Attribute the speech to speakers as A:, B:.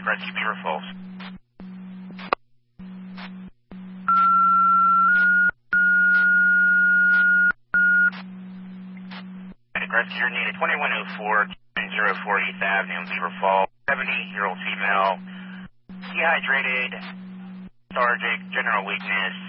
A: Rescue Beaver Falls. Rescue needed 2104 040th Avenue, Beaver Falls. 70-year-old female, dehydrated, lethargic, general weakness,